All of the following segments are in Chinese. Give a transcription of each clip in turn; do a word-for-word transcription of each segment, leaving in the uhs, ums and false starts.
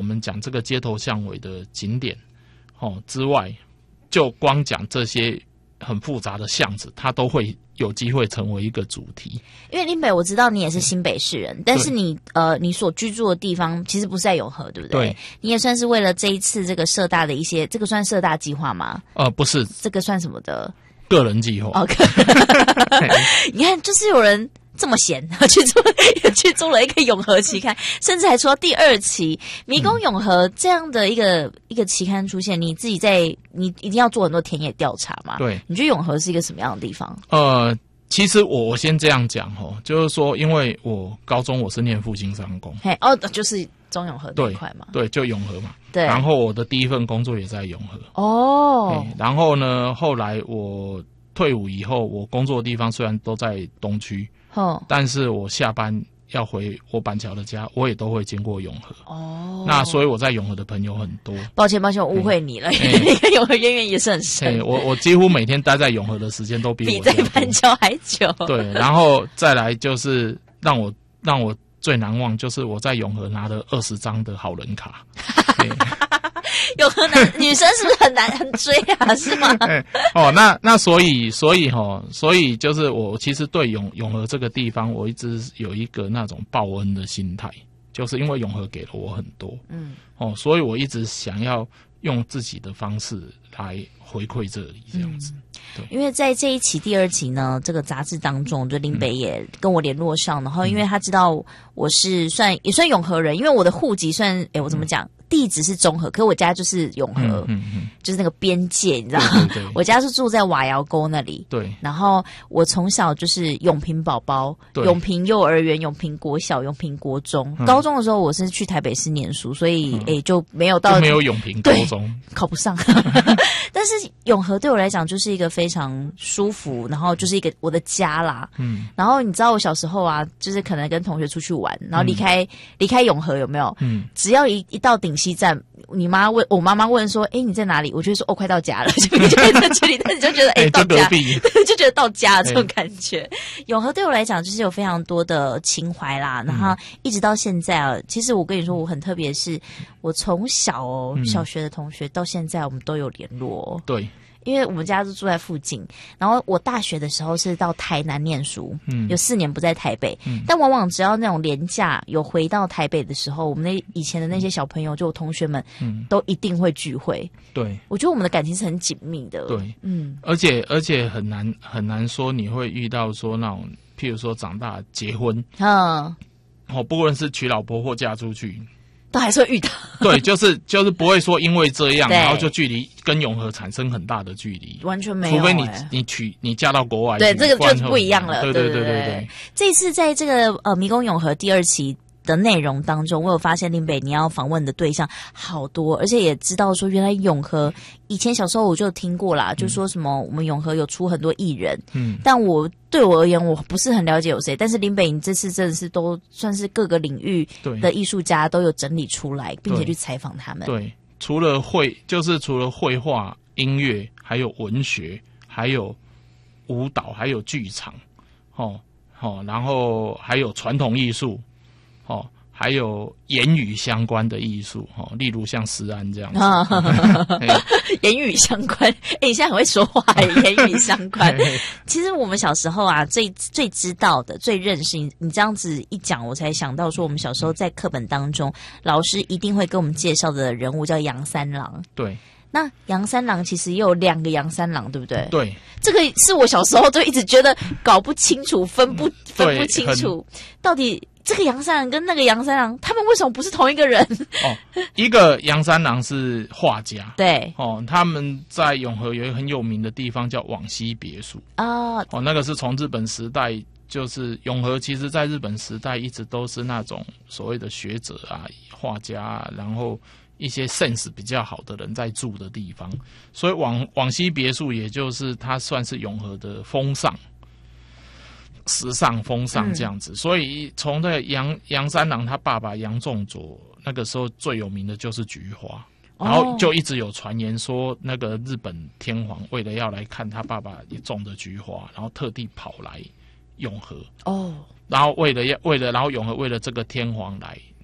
们讲这个街头巷尾的景点哦之外，就光讲这些很复杂的巷子，它都会有机会成为一个主题。 因为林北我知道你也是新北市人，但是你呃你所居住的地方其实不是在永和，对不对？ 对， 你也算是为了这一次这个社大的一些，这个算社大计划吗？ 呃，不是， 这个算什么的？ 个人计划。 哦，你看，就是有人这么闲，去做去做了一个永和期刊，甚至还出到第二期《迷宫永和》这样的一个、嗯、一个期刊出现。你自己在你一定要做很多田野调查嘛？ 对， 你觉得永和是一个什么样的地方？ 呃，其实我我先这样讲哦，就是说，因为我高中我是念复兴商工， 嘿哦，就是中永和那一块嘛， 对，就永和嘛。 对， 然后我的第一份工作也在永和。 哦， 然后呢，后来我退伍以后，我工作的地方虽然都在东区，哦，但是我下班要回我板桥的家，我也都会经过永和。哦，那所以我在永和的朋友很多。 抱歉抱歉，我误会你了，你跟永和渊源也是很深。 我我几乎每天待在永和的时间都比我比在板桥还久。 对，然后再来就是让我让我最难忘，就是我在永和拿了二十张的好人卡。 永和男女生是不是很难很追啊？是吗？ 哦，那那所以所以哈，所以就是我其实对永永和这个地方，我一直有一个那种报恩的心态，就是因为永和给了我很多，嗯，哦，所以我一直想要用自己的方式来回馈这里，这样子。嗯，对， 因为在这一期第二期呢，这个杂志当中，就林北也跟我联络上，嗯，然后因为他知道我是算也算永和人，因为我的户籍算，诶，我怎么讲？嗯，地址是中和，可是我家就是永和，嗯嗯嗯，就是那个边界，你知道吗？对对对，我家是住在瓦窑沟那里。对，然后我从小就是永平宝宝，永平幼儿园、永平国小、永平国中。嗯，高中的时候我是去台北市念书，所以诶，嗯，就没有到就没有永平高中， 考不上。但是永和对我来讲就是一个非常舒服，然后就是一个我的家啦。嗯，然后你知道我小时候啊，就是可能跟同学出去玩，然后离开离，嗯，开永和有没有？嗯，只要一一到顶西站，你妈问我妈妈问说：“哎，你在哪里？”我就会说：“哦，快到家了。”就就在这里，但你就觉得哎，到家，就觉得到家了这种感觉。永和对我来讲就是有非常多的情怀啦，然后一直到现在啊，其实我跟你说我很特别，是我从小哦，嗯，小学的同学到现在我们都有联络哦。对。因为我们家就住在附近，然后我大学的时候是到台南念书，嗯，有四年不在台北，嗯，但往往只要那种连假有回到台北的时候，我们那以前的那些小朋友，就我同学们，嗯，都一定会聚会。对，我觉得我们的感情是很紧密的。对，嗯， 而且而且很难很难说你会遇到说那种，譬如说长大结婚，嗯，哦，不论是娶老婆或嫁出去。 都还是会遇到， 对，就是就是不会说因为这样，然后就距离跟永和产生很大的距离， 完全没有， 除非你你娶你嫁到国外， 对，这个就不一样了。 对对对对 对, 对。 这一次在这个呃迷宫永和第二期的内容当中，我有发现林北你要访问的对象好多，而且也知道说原来永和以前小时候我就听过啦，嗯，就说什么我们永和有出很多艺人，嗯，但我对我而言我不是很了解有谁，但是林北你这次真的是都算是各个领域的艺术家都有整理出来，并且去采访他们。 对，除了绘就是除了绘画、音乐，还有文学，还有舞蹈，还有剧场，哦哦，然后还有传统艺术。哦，还有言语相关的艺术，哦，例如像诗安这样子， 言语相关。哎，你现在很会说话，言语相关。其实我们小时候啊，最最知道的、最认识你，你这样子一讲，我才想到说，我们小时候在课本当中，老师一定会跟我们介绍的人物叫杨三郎。对。那杨三郎其实也有两个杨三郎，对不对？对，这个是我小时候就一直觉得搞不清楚、分不分不清楚，到底这个杨三郎跟那个杨三郎，他们为什么不是同一个人？ 哦，一个杨三郎是画家， 对， 哦，他们在永和有一个很有名的地方叫往昔别墅啊，哦，那个是从日本时代。就是永和，其实在日本时代一直都是那种所谓的学者啊、画家啊，然后一些 sense 比较好的人在住的地方，所以往往昔别墅，也就是它算是永和的风尚、时尚风尚这样子。嗯，所以从那个杨杨三郎他爸爸杨仲佐那个时候最有名的就是菊花。然后就一直有传言说，那个日本天皇为了要来看他爸爸也种的菊花，然后特地跑来永和哦，然后为了要为了然后永和为了这个天皇来，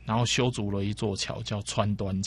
然后修筑了一座桥叫川端